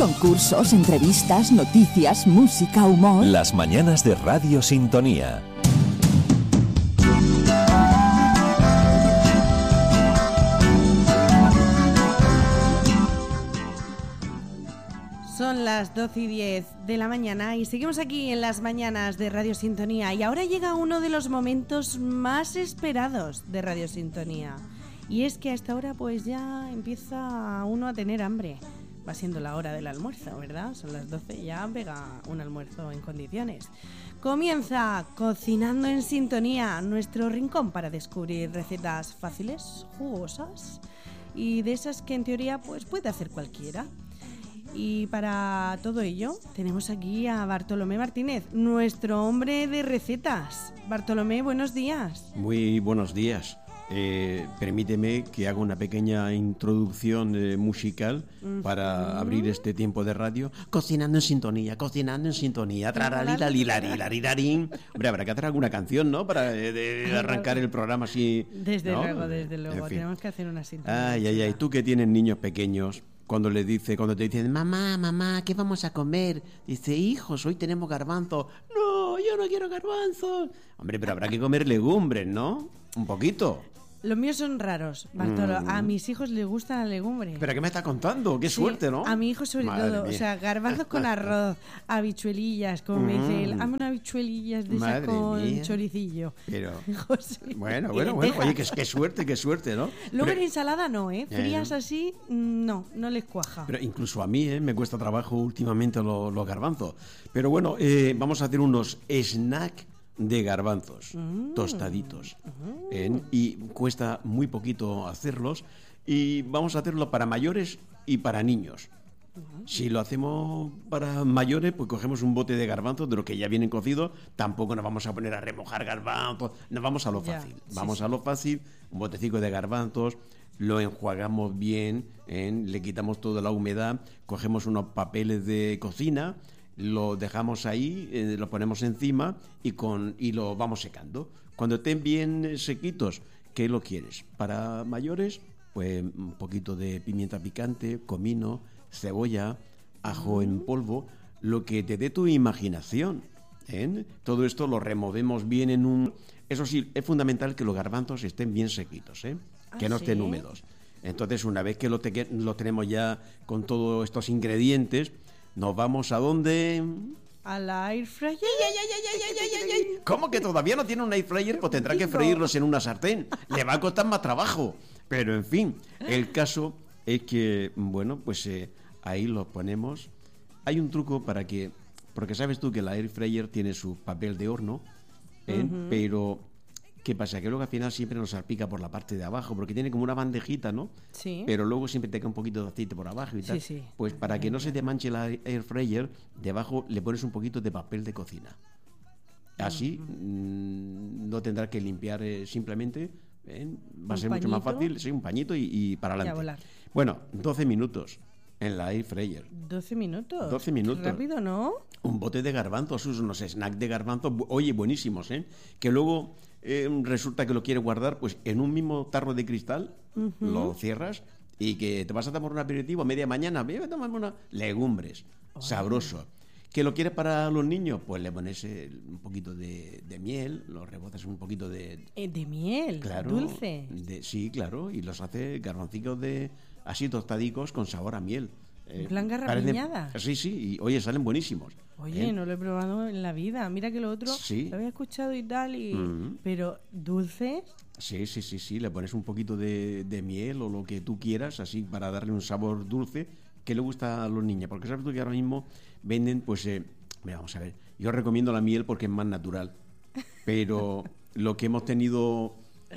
Concursos, entrevistas, noticias, música, humor. Las mañanas de Radio Sintonía. Son las 12:10 de la mañana y seguimos aquí en las mañanas de Radio Sintonía. Y ahora llega uno de los momentos más esperados de Radio Sintonía. Y es que a esta hora pues ya empieza uno a tener hambre. Va siendo la hora del almuerzo, ¿verdad? Son las 12, ya pega un almuerzo en condiciones. Comienza Cocinando en Sintonía, nuestro rincón para descubrir recetas fáciles, jugosas y de esas que en teoría pues puede hacer cualquiera. Y para todo ello tenemos aquí a Bartolomé Martínez, nuestro hombre de recetas. Bartolomé, buenos días. Muy buenos días. Permíteme que haga una pequeña introducción musical para abrir este tiempo de radio. Cocinando en sintonía, traralilalilarilarilarín. Hombre, habrá que hacer alguna canción, ¿no? Para arrancar el programa así. Desde ¿no? luego, En fin. tenemos que hacer una sintonía. Ay, tú que tienes niños pequeños, cuando te dicen, mamá, ¿qué vamos a comer? Dice, hijos, hoy tenemos garbanzos. No, yo no quiero garbanzos. Hombre, pero habrá que comer legumbres, ¿no? Un poquito. Los míos son raros, Bartolo. A mis hijos les gusta la legumbre. ¿Pero qué me estás contando? ¡Qué suerte!, ¿no? A mi hijo sobre Madre todo. mía. O sea, garbanzos con arroz, habichuelillas, como me dice él. Hazme unas habichuelillas de esas Madre con mía. choricillo. Pero... José. Bueno. Y lentejas. Oye, qué suerte, ¿no? Luego Pero- en ensalada no, ¿eh? Frías así, no les cuaja. Pero incluso a mí me cuesta trabajo últimamente los garbanzos. Pero bueno, vamos a hacer unos snacks de garbanzos, tostaditos. Y cuesta muy poquito hacerlos. Y vamos a hacerlo para mayores y para niños. Si lo hacemos para mayores, pues cogemos un bote de garbanzos, de los que ya vienen cocidos. Tampoco nos vamos a poner a remojar garbanzos. Nos vamos a lo Ya, fácil. sí, Vamos sí. a lo fácil, un botecito de garbanzos, lo enjuagamos bien, le quitamos toda la humedad, cogemos unos papeles de cocina, lo dejamos ahí, lo ponemos encima y lo vamos secando. Cuando estén bien sequitos, ¿qué lo quieres? Para mayores, pues un poquito de pimienta picante, comino, cebolla, ajo en polvo, lo que te dé tu imaginación. Todo esto lo removemos bien en un... Eso sí, es fundamental que los garbanzos estén bien sequitos, que no estén ¿sí? húmedos. Entonces, una vez que lo tenemos ya con todos estos ingredientes, nos vamos ¿a dónde? A la air fryer. ¿Cómo que todavía no tiene un air fryer? Pues tendrá que freírlos en una sartén. Le va a costar más trabajo. Pero, en fin, el caso es que, bueno, pues ahí los ponemos. Hay un truco para que... Porque sabes tú que la air fryer tiene su papel de horno, pero... ¿Qué pasa? Que luego al final siempre nos salpica por la parte de abajo, porque tiene como una bandejita, ¿no? Sí. Pero luego siempre te cae un poquito de aceite por abajo y tal. Sí. Pues para que no se te manche la air fryer, debajo le pones un poquito de papel de cocina. Así no tendrás que limpiar simplemente. Va a ser mucho más pañito? fácil. Sí, un pañito y para Y a adelante. volar. Bueno, 12 minutos en la air fryer. 12 minutos. 12 minutos. Rápido, ¿no? Un bote de garbanzos, unos snacks de garbanzos, oye, buenísimos, que luego resulta que lo quieres guardar pues en un mismo tarro de cristal, lo cierras y que te vas a tomar un aperitivo a media mañana, voy a tomarme una legumbres, sabroso. ¿Que lo quieres para los niños? Pues le pones un poquito de miel, lo rebozas un poquito de... De miel, Claro, dulce. Sí, claro, y los hace garbancicos así tostadicos con sabor a miel. En plan parecen- garrapiñadas. Sí, y oye, salen buenísimos. Oye, no lo he probado en la vida. Mira que lo otro Sí. lo había escuchado y tal, pero dulces. Sí, le pones un poquito de miel o lo que tú quieras, así para darle un sabor dulce que le gusta a los niños. Porque sabes tú que ahora mismo venden, pues, mira, vamos a ver, yo recomiendo la miel porque es más natural, pero lo que hemos tenido...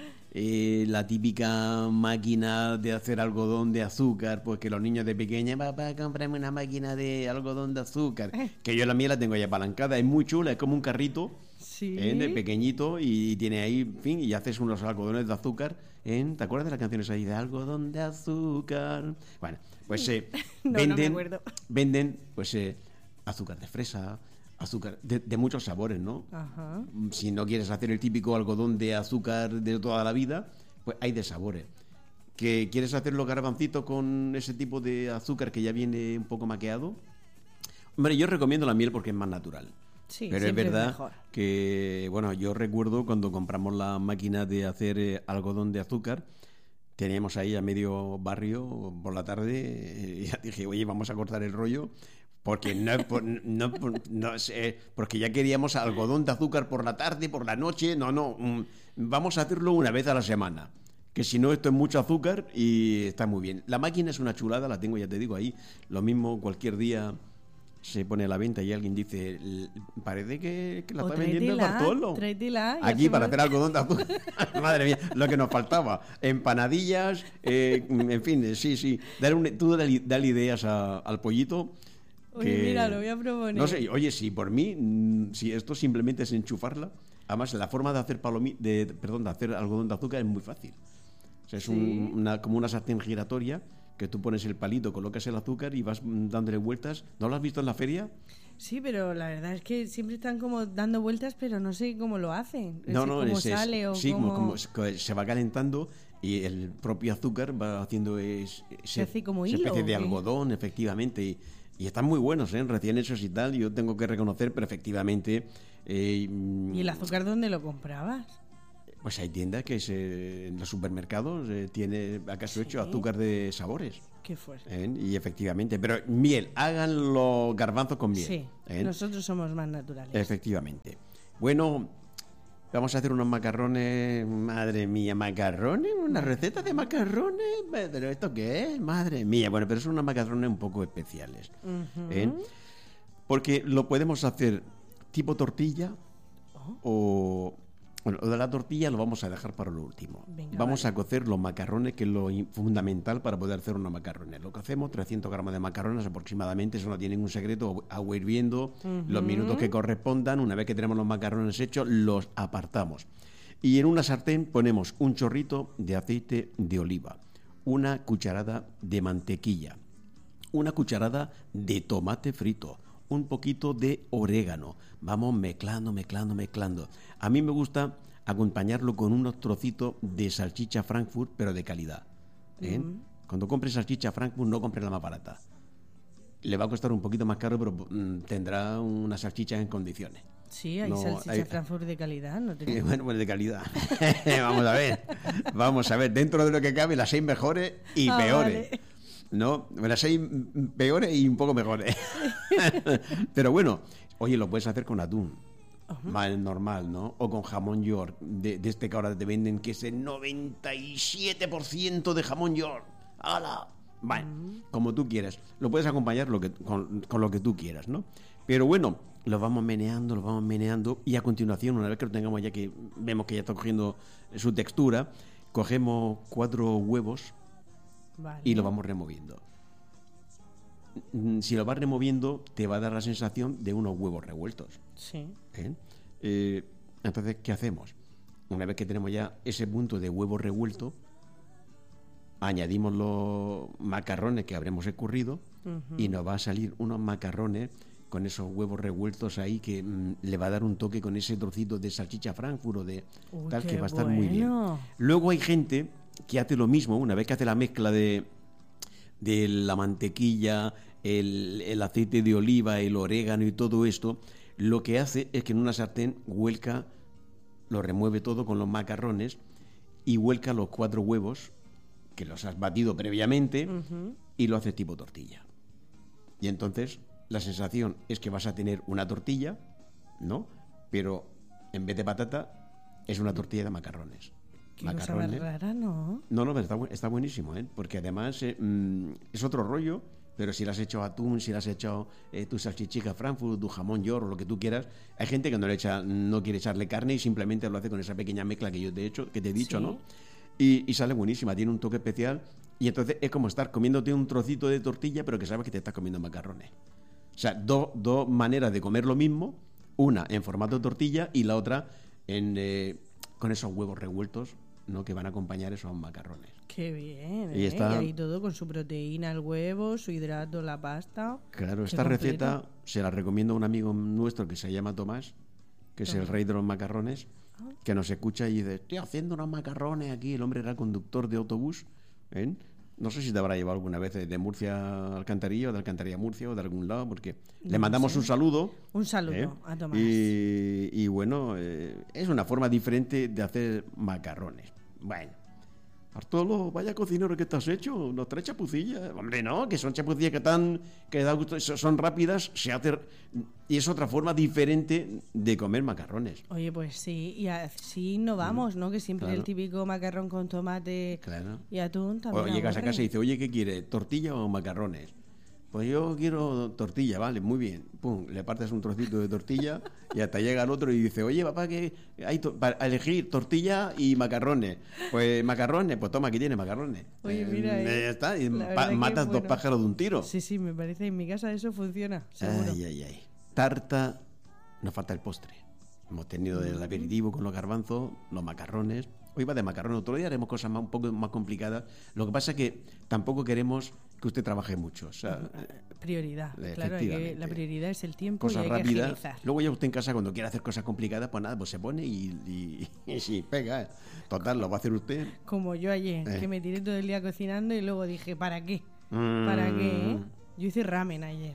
la típica máquina de hacer algodón de azúcar, pues que los niños de pequeña, papá, cómprame una máquina de algodón de azúcar, que yo la mía la tengo ya apalancada, es muy chula, es como un carrito, Sí. de pequeñito, y tiene ahí, en fin, y haces unos algodones de azúcar, ¿te acuerdas de las canciones ahí de algodón de azúcar? Bueno, pues No me venden, acuerdo. venden, pues azúcar de fresa, azúcar de muchos sabores, ¿no? Ajá. Si no quieres hacer el típico algodón de azúcar de toda la vida, pues hay de sabores. ¿Que quieres hacer los garbancitos con ese tipo de azúcar que ya viene un poco maqueado? Hombre, yo recomiendo la miel porque es más natural. Sí, pero es siempre verdad mejor. que, bueno, yo recuerdo cuando compramos la máquina de hacer algodón de azúcar, teníamos ahí a medio barrio por la tarde, y ya dije, oye, vamos a cortar el rollo, porque no sé, porque ya queríamos algodón de azúcar por la tarde, por la noche, vamos a hacerlo una vez a la semana. Que si no, esto es mucho azúcar y está muy bien. La máquina es una chulada, la tengo, ya te digo, ahí. Lo mismo cualquier día se pone a la venta y alguien dice, parece que la está vendiendo el Bartolo. Tráetela, aquí para hacer algodón de azúcar. Madre mía, lo que nos faltaba. Empanadillas, en fin, sí. Tú dale ideas al pollito. Oye, mira, lo voy a proponer. No sé, oye, si por mí, si esto simplemente es enchufarla. Además, la forma de hacer de hacer algodón de azúcar es muy fácil. O sea, es como una sartén giratoria que tú pones el palito, colocas el azúcar y vas dándole vueltas. ¿No lo has visto en la feria? Sí, pero la verdad es que siempre están como dando vueltas, pero no sé cómo lo hacen. ¿Cómo sale o sí, cómo... como se va calentando y el propio azúcar va haciendo se hace como esa hilo, especie de ¿o qué? algodón, efectivamente. Y están muy buenos, recién hechos y tal. Yo tengo que reconocer, pero efectivamente... ¿Y el azúcar dónde lo comprabas? Pues hay tiendas que en los supermercados tiene acaso hecho azúcar de sabores. Qué fuerte. Y efectivamente, pero miel, hagan los garbanzos con miel. Sí, nosotros somos más naturales. Efectivamente. Bueno, vamos a hacer unos macarrones, madre mía, macarrones, una receta de macarrones, pero ¿esto qué es? Madre mía, bueno, pero son unos macarrones un poco especiales. Porque lo podemos hacer tipo tortilla o... Bueno, lo de la tortilla lo vamos a dejar para lo último. Vamos a cocer los macarrones, que es lo fundamental para poder hacer unos macarrones. Lo que hacemos, 300 gramos de macarrones aproximadamente, eso no tiene ningún secreto, agua hirviendo, los minutos que correspondan. Una vez que tenemos los macarrones hechos, los apartamos. Y en una sartén ponemos un chorrito de aceite de oliva, una cucharada de mantequilla, una cucharada de tomate frito, un poquito de orégano. Vamos mezclando. A mí me gusta acompañarlo con unos trocitos de salchicha Frankfurt, pero de calidad. Cuando compres salchicha Frankfurt, no compres la más barata. Le va a costar un poquito más caro, pero tendrá una salchicha en condiciones. Sí, hay salchicha Frankfurt de calidad, ¿no? Bueno, pues de calidad. Vamos a ver, dentro de lo que cabe, las 6 mejores y peores. Vale. ¿No? Las 6 peores y un poco mejores. Pero bueno, oye, lo puedes hacer con atún. Más normal, ¿no? O con jamón york, de este que ahora te venden, que es el 97% de jamón york. ¡Hala! Vale, como tú quieras. Lo puedes acompañar con lo que tú quieras, ¿no? Pero bueno, lo vamos meneando y a continuación, una vez que lo tengamos ya que vemos que ya está cogiendo su textura, cogemos 4 huevos. Vale. Y lo vamos removiendo. Si lo vas removiendo, te va a dar la sensación de unos huevos revueltos. Sí. Entonces, ¿qué hacemos? Una vez que tenemos ya ese punto de huevo revuelto, añadimos los macarrones que habremos escurrido y nos va a salir unos macarrones con esos huevos revueltos ahí que le va a dar un toque con ese trocito de salchicha Frankfurt o de tal, que va a estar muy bien. Luego hay gente que hace lo mismo, una vez que hace la mezcla de la mantequilla, el aceite de oliva, el orégano y todo esto, lo que hace es que en una sartén vuelca, lo remueve todo con los macarrones y vuelca los 4 huevos, que los has batido previamente, y lo hace tipo tortilla. Y entonces la sensación es que vas a tener una tortilla, ¿no? Pero en vez de patata, es una tortilla de macarrones. Qué cosa más rara, ¿no? No, está buenísimo, porque además es otro rollo, pero si le has hecho atún, si le has hecho tu salchichica Frankfurt, tu jamón york o lo que tú quieras, hay gente que no quiere echarle carne y simplemente lo hace con esa pequeña mezcla que yo te he dicho, ¿sí? ¿No? Y sale buenísima, tiene un toque especial y entonces es como estar comiéndote un trocito de tortilla, pero que sabes que te estás comiendo macarrones. O sea, dos maneras de comer lo mismo, una en formato de tortilla y la otra con esos huevos revueltos, ¿no? Que van a acompañar esos macarrones. Qué bien, y ahí todo con su proteína, el huevo, su hidrato, la pasta. Claro, esta receta se la recomiendo a un amigo nuestro que se llama Tomás, que es el rey de los macarrones, que nos escucha y dice, estoy haciendo unos macarrones aquí. El hombre era conductor de autobús ¿eh? No sé si te habrá llevado alguna vez de Murcia a Alcantarilla o de Alcantarilla a Murcia o de algún lado, porque le mandamos un saludo. Un saludo a Tomás. Y bueno, es una forma diferente de hacer macarrones. Bueno, Bartolo, vaya cocinero que te has hecho, nos trae chapucillas. Hombre, no, que son chapucillas que da gusto, son rápidas, se hace, y es otra forma diferente de comer macarrones. Oye, pues sí, y así innovamos, ¿no? Que siempre claro. El típico macarrón con tomate Claro. y atún también. O llegas a aburre. casa y dices, oye, ¿qué quieres? ¿Tortilla o macarrones? Pues yo quiero tortilla, vale, muy bien. Pum, le partes un trocito de tortilla y hasta llega el otro y dice, oye, papá, que hay para elegir tortilla y macarrones. Pues macarrones, pues toma, aquí tiene macarrones. Oye, mira, ya está, y la verdad que matas dos bueno. pájaros de un tiro. Sí, sí, me parece, en mi casa eso funciona, seguro. Ay. Tarta, nos falta el postre. Hemos tenido el aperitivo con los garbanzos, los macarrones. Hoy va de macarrones, otro día haremos cosas un poco más complicadas. Lo que pasa es que tampoco queremos que usted trabaje mucho. O sea, prioridad, claro, efectivamente. la prioridad es el tiempo Cosas y hay rápidas. que agilizar. Luego ya usted en casa cuando quiera hacer cosas complicadas, pues nada, pues se pone y sí, pega. Total, lo va a hacer usted. Como yo ayer, que me tiré todo el día cocinando y luego dije, ¿para qué? ¿Para qué? Yo hice ramen ayer.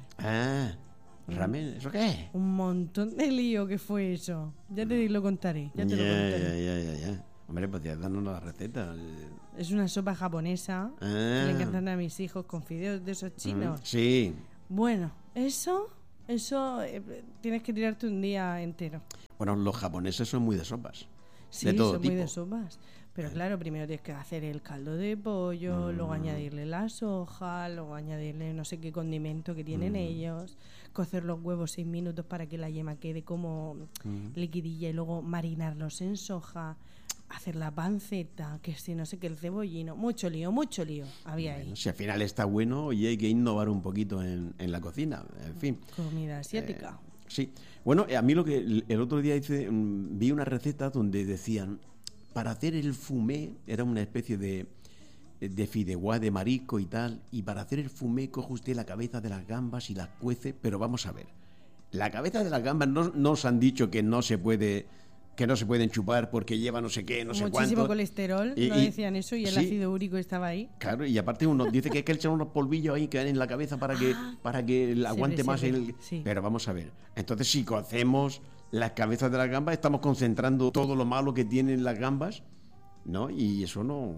¿Ramen? ¿Eso qué es? Un montón de lío que fue eso. Ya te lo contaré, ya te lo contaré. Ya. Hombre, pues ya danos la receta. Es una sopa japonesa que le encantan a mis hijos con fideos de esos chinos. Sí. Bueno, eso tienes que tirarte un día entero. Bueno, los japoneses son muy de sopas. Sí, de todo son tipo. muy de sopas. Pero claro, primero tienes que hacer el caldo de pollo, luego añadirle la soja, luego añadirle no sé qué condimento que tienen ellos, cocer los huevos 6 minutos para que la yema quede como liquidilla y luego marinarlos en soja, hacer la panceta, que si no sé qué, el cebollino, mucho lío había ahí. Bueno, si al final está bueno, oye, hay que innovar un poquito en la cocina, en fin. Comida asiática. Sí. Bueno, a mí lo que el otro día vi una receta donde decían, para hacer el fumé, era una especie de fideuá de marisco y tal, y para hacer el fumé coge usted la cabeza de las gambas y las cuece, pero vamos a ver, la cabeza de las gambas no nos han dicho que no se pueden chupar porque lleva no sé qué, no sé cuánto. Muchísimo colesterol, no decían eso, y el ácido úrico estaba ahí. Claro, y aparte uno dice que hay que echar unos polvillos ahí que en la cabeza para que aguante más el... Sí. Pero vamos a ver, entonces si cocemos las cabezas de las gambas, estamos concentrando todo lo malo que tienen las gambas, ¿no? Y eso no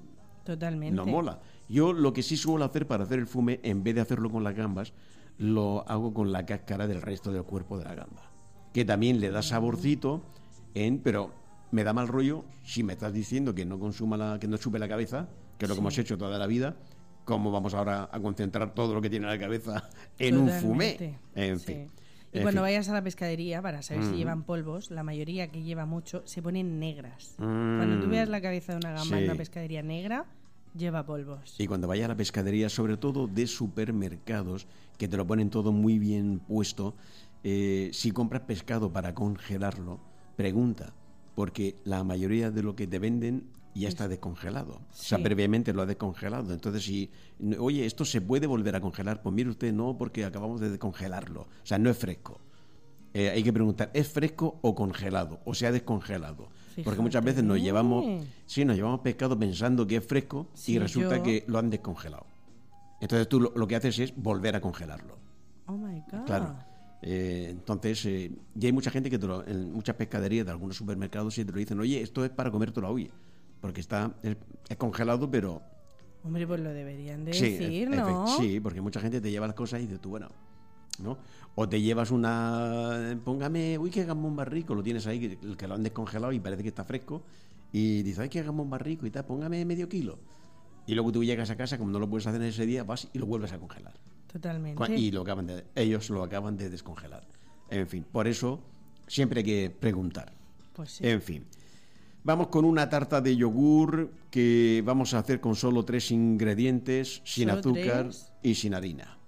mola. Yo lo que sí suelo hacer para hacer el fumé, en vez de hacerlo con las gambas, lo hago con la cáscara del resto del cuerpo de la gamba, que también le da saborcito, pero me da mal rollo si me estás diciendo que no que no chupe la cabeza, que es lo que hemos hecho toda la vida. ¿Cómo vamos ahora a concentrar todo lo que tiene la cabeza en un fumé? En fin. Y cuando vayas a la pescadería, para saber si llevan polvos, la mayoría que lleva mucho se ponen negras. Cuando tú veas la cabeza de una gamba en una pescadería negra, lleva polvos. Y cuando vayas a la pescadería, sobre todo de supermercados, que te lo ponen todo muy bien puesto, si compras pescado para congelarlo, pregunta, porque la mayoría de lo que te venden ya está descongelado. Sí. O sea, previamente lo ha descongelado. Entonces, oye, ¿esto se puede volver a congelar? Pues mire usted, no, porque acabamos de descongelarlo. O sea, no es fresco. Hay que preguntar, ¿es fresco o congelado? O se ha descongelado. Fíjate. Porque muchas veces nos llevamos pescado pensando que es fresco y resulta que lo han descongelado. Entonces tú lo que haces es volver a congelarlo. Oh, my God. Claro. Entonces, ya hay mucha gente que en muchas pescaderías de algunos supermercados sí te lo dicen, oye, esto es para comértelo hoy, porque es congelado, pero... Hombre, pues lo deberían de decir, ¿no? Sí, porque mucha gente te lleva las cosas y dices tú, bueno, ¿no? O te llevas póngame, qué jamón más rico, lo tienes ahí, que lo han descongelado y parece que está fresco, y dices, ay, qué jamón más rico y tal, póngame medio kilo. Y luego tú llegas a casa, como no lo puedes hacer en ese día, vas y lo vuelves a congelar. Totalmente. Y ellos lo acaban de descongelar. En fin, por eso siempre hay que preguntar. Pues sí. En fin. Vamos con una tarta de yogur que vamos a hacer con solo 3 ingredientes, sin azúcar y sin harina.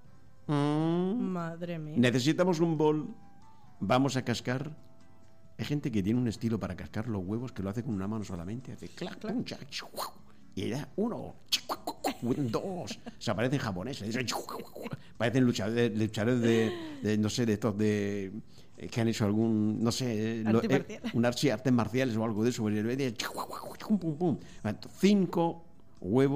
Madre mía. Necesitamos un bol. Vamos a cascar. Hay gente que tiene un estilo para cascar los huevos que lo hace con una mano solamente. Hace clac, clac, y ya, 1, 2. O sea, parecen japoneses. Parecen luchadores de no sé, de estos de que han hecho algún, no sé, artes marciales o algo de eso. 5 huevos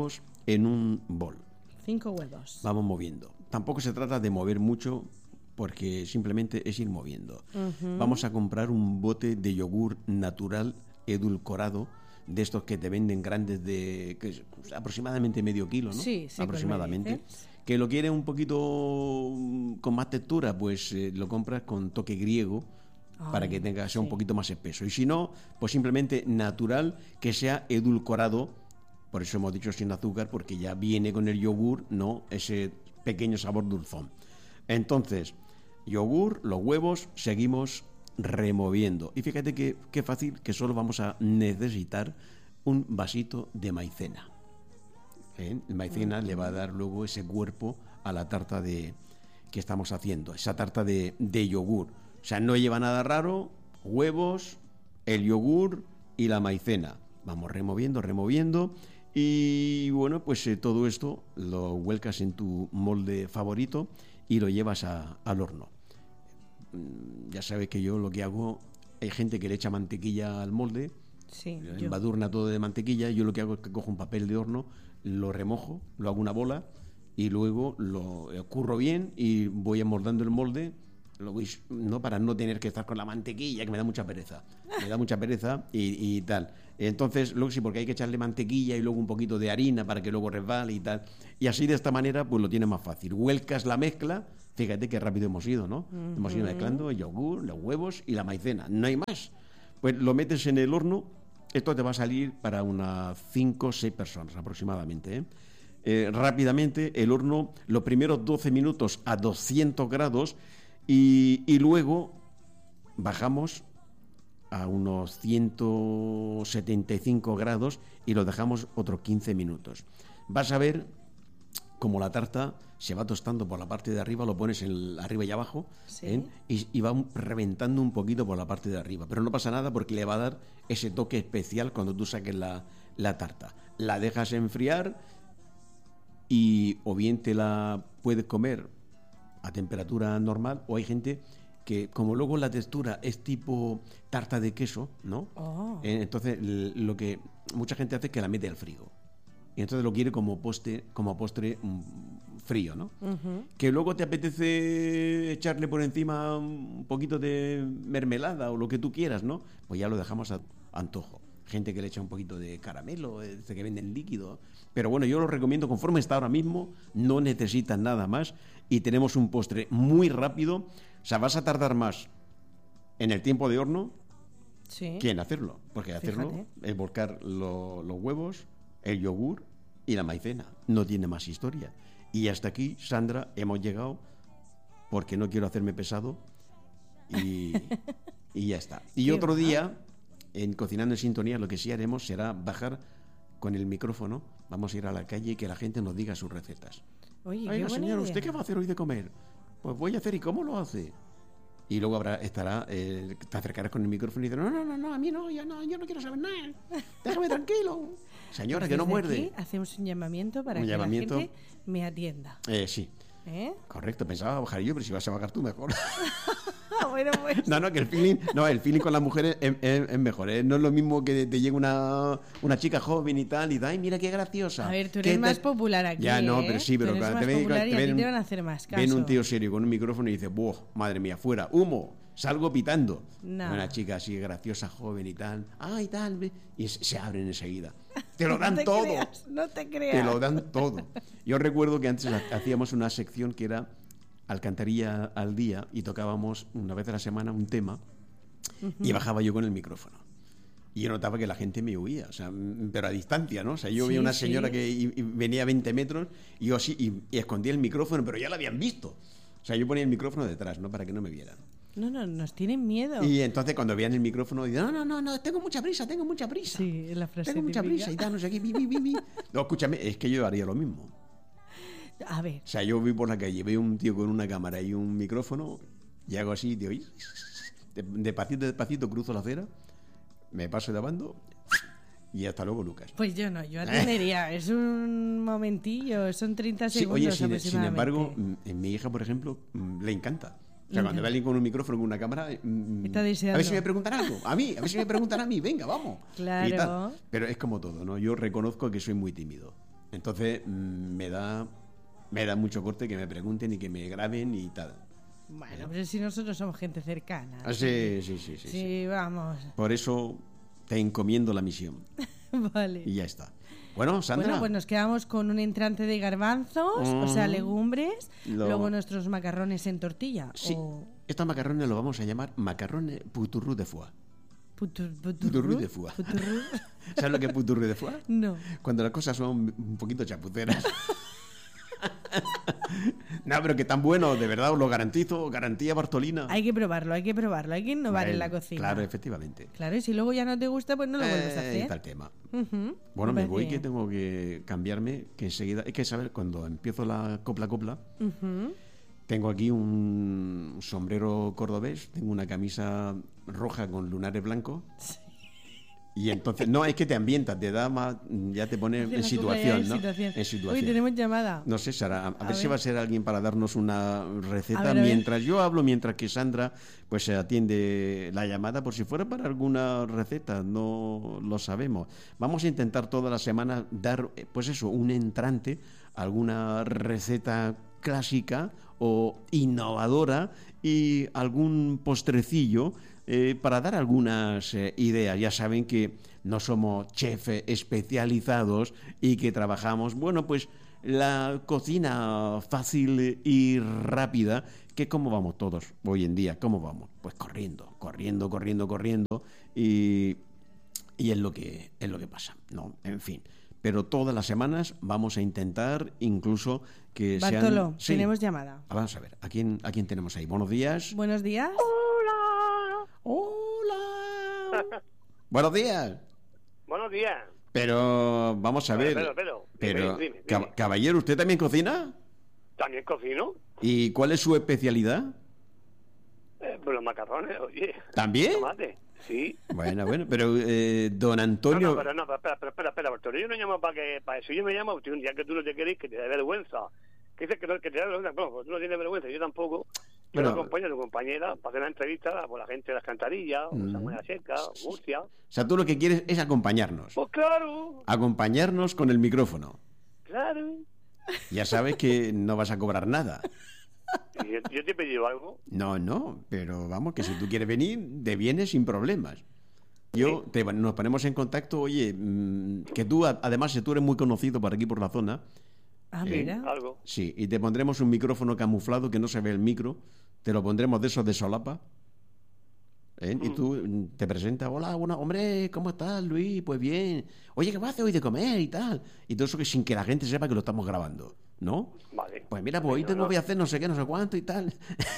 en un bol. 5 huevos. Vamos moviendo. Tampoco se trata de mover mucho porque simplemente es ir moviendo. Vamos a comprar un bote de yogur natural edulcorado, de estos que te venden grandes de aproximadamente medio kilo, ¿no? Sí, aproximadamente. Que lo quieres un poquito con más textura, pues lo compras con toque griego para que sea un poquito más espeso. Y si no, pues simplemente natural, que sea edulcorado. Por eso hemos dicho sin azúcar, porque ya viene con el yogur, ¿no? Ese pequeño sabor dulzón. Entonces, yogur, los huevos, seguimos removiendo. Y fíjate qué fácil, que solo vamos a necesitar un vasito de maicena. El maicena le va a dar luego ese cuerpo a la tarta que estamos haciendo, esa tarta de yogur. O sea, no lleva nada raro, huevos, el yogur y la maicena. Vamos removiendo y bueno, pues todo esto lo vuelcas en tu molde favorito y lo llevas al horno. Ya sabes que yo lo que hago, hay gente que le echa mantequilla al molde, embadurna todo de mantequilla. Yo lo que hago es que cojo un papel de horno, lo remojo, lo hago una bola y luego lo curro bien y voy amoldando el molde, no para no tener que estar con la mantequilla, que me da mucha pereza. Y tal. Entonces, luego sí, porque hay que echarle mantequilla y luego un poquito de harina para que luego resbale y tal. Y así de esta manera, pues lo tienes más fácil. Vuelcas la mezcla. Fíjate qué rápido hemos ido, ¿no? Hemos ido mezclando el yogur, los huevos y la maicena. No hay más. Pues lo metes en el horno. Esto te va a salir para unas 5 o 6 personas aproximadamente, rápidamente, el horno, los primeros 12 minutos a 200 grados y luego bajamos a unos 175 grados y lo dejamos otros 15 minutos. Vas a ver como la tarta se va tostando por la parte de arriba, lo pones arriba y abajo, y va reventando un poquito por la parte de arriba. Pero no pasa nada porque le va a dar ese toque especial cuando tú saques la tarta. La dejas enfriar y o bien te la puedes comer a temperatura normal, o hay gente que, como luego la textura es tipo tarta de queso, ¿no? Entonces lo que mucha gente hace es que la mete al frigo. Y entonces lo quiere como postre frío, ¿no? Que luego te apetece echarle por encima un poquito de mermelada o lo que tú quieras, ¿no? Pues ya lo dejamos a antojo. Gente que le echa un poquito de caramelo, que venden líquido. Pero bueno, yo lo recomiendo conforme está ahora mismo, no necesitas nada más y tenemos un postre muy rápido. O sea, vas a tardar más en el tiempo de horno que en hacerlo. Porque hacerlo es volcar los huevos, el yogur y la maicena. No tiene más historia. Y hasta aquí, Sandra, hemos llegado, porque no quiero hacerme pesado y ya está. Y otro día, en Cocinando en Sintonía, lo que sí haremos será bajar con el micrófono. Vamos a ir a la calle y que la gente nos diga sus recetas. Oiga, señora, ¿usted qué va a hacer hoy de comer? Pues voy a hacer, ¿y cómo lo hace? Y luego te acercarás con el micrófono y dices, no, a mí no, yo no quiero saber nada. Déjame tranquilo. Señora, que no muerde. Aquí hacemos un llamamiento para que la gente me atienda. Sí. Correcto, pensaba bajar yo, pero si vas a bajar tú, mejor. Bueno, pues. No, que el feeling con las mujeres es mejor. No es lo mismo que te llegue una chica joven y tal, y ay, mira qué graciosa. A ver, tú eres más popular aquí. Ya, no, pero sí, pero claro, te van a hacer más caso. Ven un tío serio con un micrófono y dice, ¡buah, madre mía, fuera, humo! Salgo pitando. No. Una chica así graciosa, joven y tal, y tal, y se abren enseguida. Te lo dan todo. No te creas. Te lo dan todo. Yo recuerdo que antes hacíamos una sección que era Alcantarilla al día y tocábamos una vez a la semana un tema y bajaba yo con el micrófono. Y yo notaba que la gente me huía, o sea, pero a distancia, ¿no? O sea, yo veía una señora que venía a 20 metros y yo así, y escondía el micrófono, pero ya la habían visto. O sea, yo ponía el micrófono detrás, ¿no? Para que no me vieran. No, nos tienen miedo. Y entonces cuando veían el micrófono, dicen, no, tengo mucha prisa. Sí, la frase tengo mucha prisa y tal, no sé qué, No, escúchame, es que yo haría lo mismo. A ver. O sea, yo voy por la calle, veo un tío con una cámara y un micrófono, y hago así, tío, despacito cruzo la acera, me paso de bando y hasta luego, Lucas. Pues yo atendería, es un momentillo, son 30 segundos oye, aproximadamente. Sin embargo, mi hija, por ejemplo, le encanta. O sea, cuando ve a alguien con un micrófono, con una cámara, está deseando. A ver si me preguntan algo. A ver si me preguntan a mí, venga, vamos. Claro. Pero es como todo, ¿no? Yo reconozco que soy muy tímido. Entonces me da mucho corte que me pregunten y que me graben y tal. Bueno, pero si nosotros somos gente cercana. Sí, Sí, vamos. Por eso te encomiendo la misión. Vale. Y ya está. Bueno, Sandra. Bueno, pues nos quedamos con un entrante de garbanzos, o sea, legumbres, luego nuestros macarrones en tortilla. Sí, estos macarrones los vamos a llamar macarrones puturru de foie. Puturru de foie. ¿Sabes lo que es puturru de foie? No. Cuando las cosas son un poquito chapuceras. No, pero que tan bueno, de verdad, os lo garantizo, garantía Bartolina. Hay que probarlo, hay que innovar en la cocina. Claro, efectivamente. Claro, y si luego ya no te gusta, pues no lo vuelves a hacer. Está el tema. Me Bueno, me voy parece que tengo que cambiarme, que enseguida, hay que saber, cuando empiezo la copla, tengo aquí un sombrero cordobés, tengo una camisa roja con lunares blancos. Y entonces, no, es que te ambientas, te da más, ya te pone en situación, ¿no? En situación. Uy, tenemos llamada. No sé, Sara, a ver si va a ser alguien para darnos una receta A ver. mientras yo hablo, mientras que Sandra pues se atiende la llamada, por si fuera para alguna receta, no lo sabemos. Vamos a intentar todas las semanas dar, pues eso, un entrante, alguna receta clásica o innovadora y algún postrecillo para dar algunas ideas. Ya saben que no somos chefs especializados y que trabajamos, bueno, pues la cocina fácil y rápida, que cómo vamos todos hoy en día, cómo vamos, pues corriendo y es lo que pasa, ¿no? En fin. Pero todas las semanas vamos a intentar incluso que Bartolo, sean... tenemos llamada. Vamos a ver, ¿a quién tenemos ahí? Buenos días. Buenos días. ¡Hola! ¡Buenos días! Buenos días. Pero, vamos a ver... Pero, dime. Caballero, ¿usted también cocina? ¿También cocino? ¿Y cuál es su especialidad? Pues los macarrones, oye. ¿También? Tomate, sí. Bueno, pero don Antonio... No, espera, Bartolo, yo no llamo para eso, yo me llamo, un día que tú no te querés, que te da vergüenza. Que dices que te da vergüenza, bueno, pues tú no tienes vergüenza, yo tampoco. Yo Bueno, acompaño a tu compañera para hacer la entrevista por la gente de las Cantarillas, Samuel Seca, Murcia. O sea, tú lo que quieres es acompañarnos. Pues claro, Acompañarnos con el micrófono. claro. Ya sabes que no vas a cobrar nada. Y yo te he pedido algo. No, pero vamos, que si tú quieres venir, te vienes sin problemas. Nos ponemos en contacto, oye, que tú, además, si tú eres muy conocido por aquí, por la zona... Ah, mira. Algo. Sí, y te pondremos un micrófono camuflado que no se ve el micro, te lo pondremos de esos de solapa, y tú te presentas, hola, bueno, hombre, ¿cómo estás, Luis? Pues bien. Oye, ¿qué vas a hacer hoy de comer y tal? Y todo eso que sin que la gente sepa que lo estamos grabando, ¿no? Vale. Pues mira, pues hoy voy a hacer no sé qué, no sé cuánto y tal.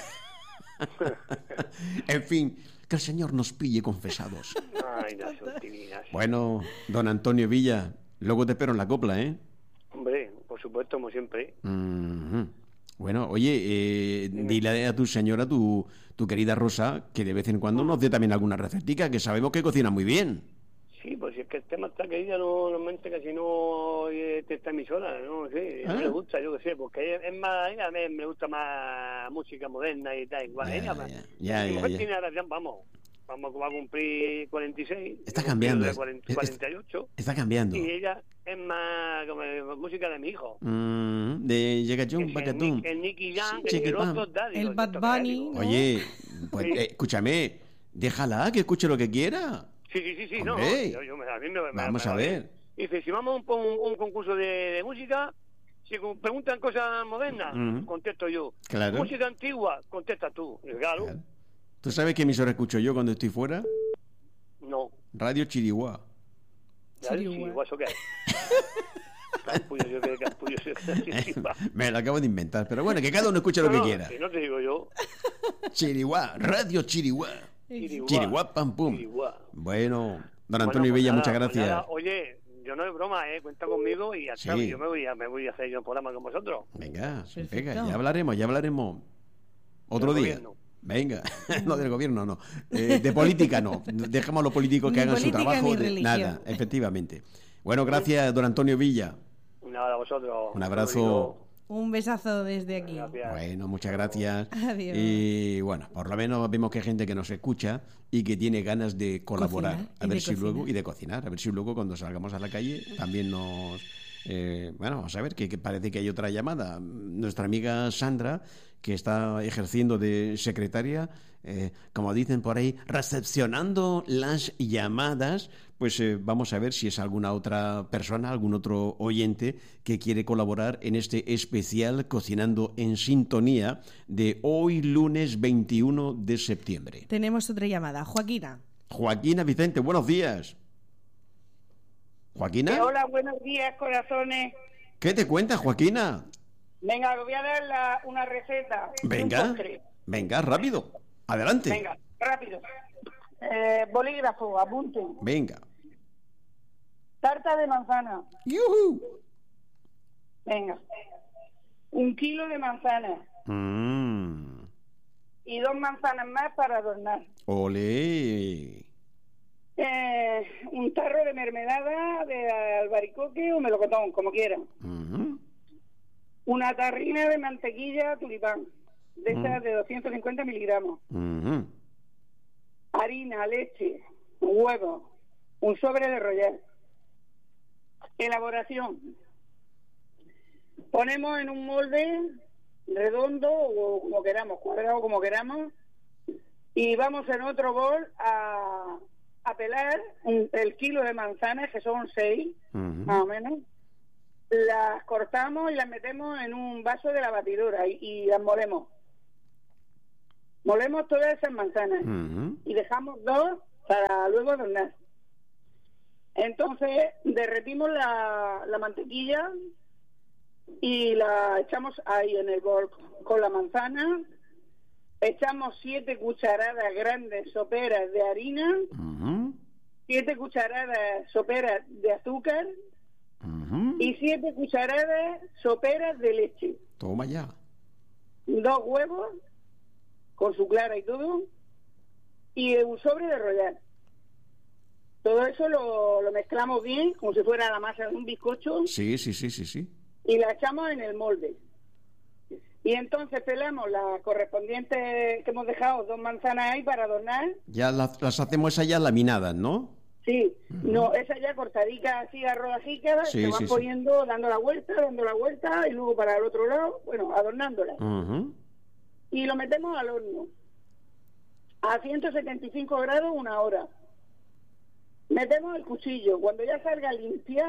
En fin, que el Señor nos pille confesados. Ay, las ultiminas. Bueno, don Antonio Villa, luego te espero en la copla, ¿eh? Hombre, por supuesto, como siempre. Bueno, oye, dile a tu señora, tu querida Rosa, que de vez en cuando nos dé también alguna recetica, que sabemos que cocina muy bien. Sí, pues es que el tema está que ella normalmente casi no esta emisora, no sé, no le gusta, yo qué sé, porque es más, ella me gusta más música moderna y tal, igual. Ya. Tiene ahora, vamos va a cumplir 46. Está cambiando. 48. Está cambiando. Y ella es más como música de mi hijo. De Yegachum, Bacatum. El Nicky Jam, el Bad Bunny. ¿no? Oye, pues escúchame, déjala que escuche lo que quiera. Sí, Hombre, no. Vamos a ver. Dice, si vamos a un concurso de música, si preguntan cosas modernas, contesto yo. Claro. Música antigua, contesta tú. Claro. ¿Tú sabes qué emisora escucho yo cuando estoy fuera? No. Radio Chiriguá. Chiriguá, ¿eso qué es? Me lo acabo de inventar, pero bueno, que cada uno escuche lo que quiera. Si no te digo yo. Chiriguá, Radio Chiriguá. Chiriguá, pam, pum. Chiriguá. Bueno, don Antonio Villa, muchas gracias. Nada, oye, yo no es broma, cuenta conmigo y hasta yo me voy a hacer yo un programa con vosotros. Venga, ya hablaremos. Otro día. Gobierno. Venga, no del gobierno, no. De política no. Dejamos a los políticos que hagan su trabajo. Nada, efectivamente. Bueno, gracias, don Antonio Villa. Nada, a vosotros. Un abrazo. Un besazo desde aquí. Gracias. Bueno, muchas gracias. Adiós. Y bueno, por lo menos vemos que hay gente que nos escucha y que tiene ganas de colaborar. Cocinar a ver si luego, y de cocinar. A ver si luego cuando salgamos a la calle también Bueno, vamos a ver, que parece que hay otra llamada. Nuestra amiga Sandra, que está ejerciendo de secretaria, como dicen por ahí, recepcionando las llamadas, pues vamos a ver si es alguna otra persona, algún otro oyente que quiere colaborar en este especial Cocinando en Sintonía de hoy, lunes 21 de septiembre. Tenemos otra llamada. Joaquina. Joaquina Vicente, buenos días. ¿Joaquina? Hola, buenos días, corazones. ¿Qué te cuentas, Joaquina? Venga, os voy a dar una receta. Venga, rápido. Adelante. Venga, rápido. Bolígrafo, apunten. Venga. Tarta de manzana. ¡Yujú! Venga. 1 kilo de manzana. Y 2 manzanas más para adornar. ¡Olé! Un tarro de mermelada de albaricoque o melocotón, como quieran. Una tarrina de mantequilla tulipán, de esas de 250 miligramos. Harina, leche, huevo, un sobre de Royal. Elaboración. Ponemos en un molde redondo o como queramos, cuadrado como queramos, y vamos en otro bol a pelar el kilo de manzanas, que son 6, más o menos. Las cortamos y las metemos en un vaso de la batidora y las molemos. Molemos todas esas manzanas y dejamos 2 para luego adornar. Entonces derretimos la mantequilla y la echamos ahí en el bol con la manzana. Echamos 7 cucharadas grandes soperas de harina, 7 cucharadas soperas de azúcar y 7 cucharadas soperas de leche. Toma ya. 2 huevos con su clara y todo, y un sobre de Royal. Todo eso lo mezclamos bien, como si fuera la masa de un bizcocho. Sí. Y la echamos en el molde. Y entonces pelamos la correspondiente que hemos dejado, 2 manzanas ahí para adornar. Ya las hacemos esas ya laminadas, ¿no? Sí, no, esas ya cortadicas así a rodajicas, se van poniendo, dando la vuelta, y luego para el otro lado, bueno, adornándolas. Y lo metemos al horno a 175 grados 1 hora. Metemos el cuchillo. Cuando ya salga limpia,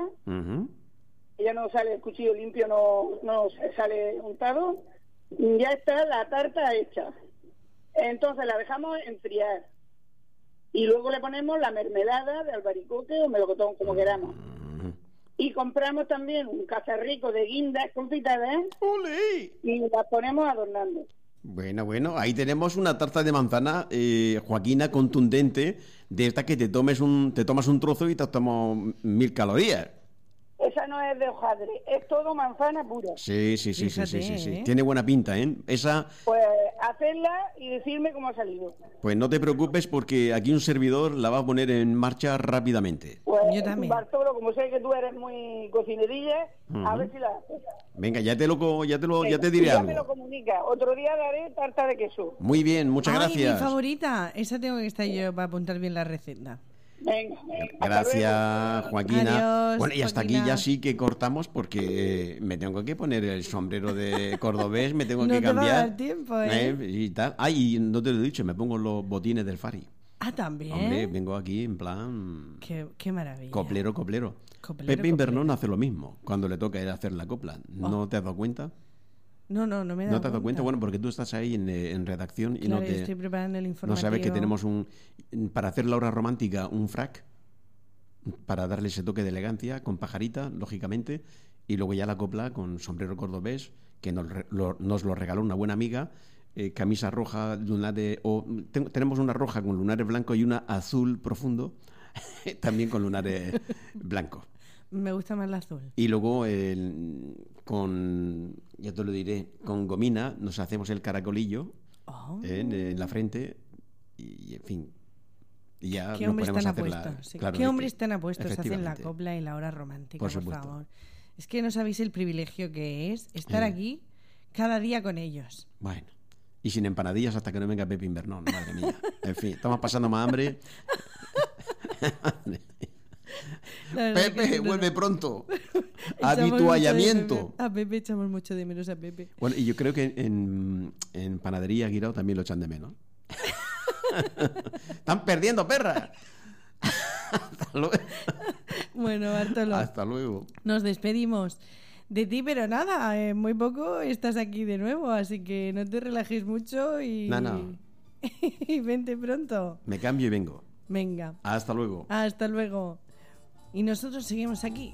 ya no sale el cuchillo limpio, no sale untado, ya está la tarta hecha. Entonces la dejamos enfriar y luego le ponemos la mermelada de albaricoque o melocotón, como queramos. Y compramos también un cacharrico de guindas confitadas y las ponemos adornando. Bueno, ahí tenemos una tarta de manzana, Joaquina, contundente, de esta que te tomas un trozo y te tomas 1000 calorías. Esa no es de hojaldre, es todo manzana pura. Sí. Tiene buena pinta, ¿eh? Esa... Pues hacerla y decirme cómo ha salido. Pues no te preocupes porque aquí un servidor la va a poner en marcha rápidamente. Pues yo también. Bartolo, como sé que tú eres muy cocinerilla, a ver si la haces. Venga, ya te diré ya algo. me lo comunica. Otro día daré tarta de queso. Muy bien, muchas gracias. Mi favorita. Esa tengo que estar yo para apuntar bien la receta. Venga. Gracias, Joaquina. Adiós, bueno, y hasta Joaquina. aquí ya sí que cortamos porque me tengo que poner el sombrero de cordobés, me tengo No que te va a cambiar. dar tiempo, ¿eh? Y tal. Y no te lo he dicho, me pongo los botines del Fari. Ah, también. Hombre, vengo aquí en plan... Qué maravilla. Coplero. Pepe Invernón hace lo mismo cuando le toca hacer la copla. ¿No te has dado cuenta? No me he dado ¿No te has dado cuenta? Bueno, porque tú estás ahí en redacción y claro, no yo estoy preparando el informativo. No sabes que tenemos para hacer la hora romántica, un frac, para darle ese toque de elegancia, con pajarita, lógicamente, y luego ya la copla con sombrero cordobés, que nos lo regaló una buena amiga, camisa roja, lunares, tenemos una roja con lunares blancos y una azul profundo, también con lunares blancos. Me gusta más el azul. Y luego ya te lo diré, con gomina nos hacemos el caracolillo en la frente y en fin. Y ya ¿Qué nos hombres ponemos tan a hacer apuestos? Sí. Claro, ¿Qué hombres tan apuestos hacen la efectivamente. copla y la hora romántica, por supuesto. favor? Es que no sabéis el privilegio que es estar aquí cada día con ellos. Bueno, y sin empanadillas hasta que no venga Pepe Invernón, madre mía. En fin, estamos pasando más hambre. La verdad Pepe, que vuelve pronto. habituallamiento. A Pepe echamos mucho de menos a Pepe. Bueno, y yo creo que en Panadería Guirao también lo echan de menos. ¡Están perdiendo, perra! Hasta luego. Bueno, Bartolo. Hasta luego. Nos despedimos de ti, pero nada, en muy poco estás aquí de nuevo, así que no te relajes mucho y... No. y vente pronto. Me cambio y vengo. Venga. Hasta luego. Hasta luego. Y nosotros seguimos aquí.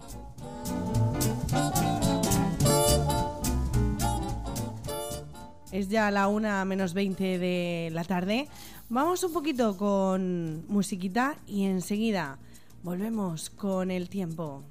Es ya la 1:20 de la tarde. Vamos un poquito con musiquita y enseguida volvemos con el tiempo.